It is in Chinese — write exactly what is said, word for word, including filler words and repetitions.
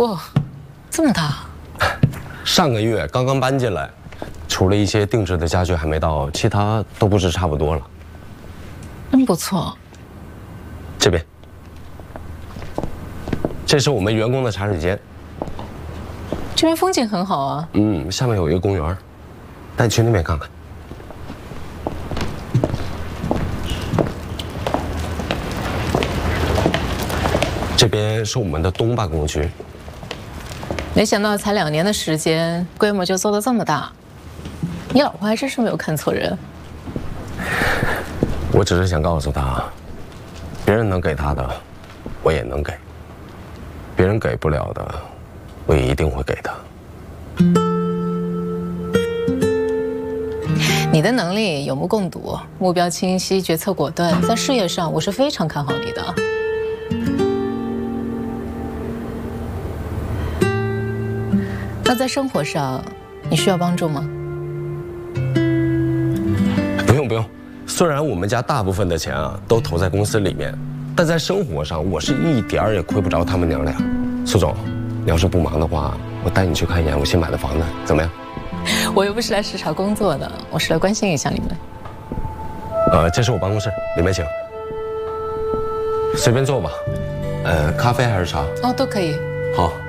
哇，这么大！ 上个月刚刚搬进来，除了一些定制的家具还没到，其他都布置差不多了。 真不错。 这边，这是我们员工的茶水间。 这边风景很好啊。 嗯，下面有一个公园，带你去那边看看。这边是我们的东办公区。 没想到才两年的时间，规模就做得这么大。你老婆还真是没有看错人。 我只是想告诉她，别人能给她的，我也能给；别人给不了的，我也一定会给的。 你的能力有目共睹，目标清晰，决策果断，在事业上我是非常看好你的。那在生活上，你需要帮助吗？ 不用不用，虽然我们家大部分的钱啊都投在公司里面，但在生活上我是一点儿也亏不着他们娘俩。苏总，你要是不忙的话，我带你去看一眼我新买的房子，怎么样？ 我又不是来视察工作的，我是来关心一下你们。 呃，这是我办公室，里面请。随便坐吧。呃，咖啡还是茶？ 哦，都可以。 好。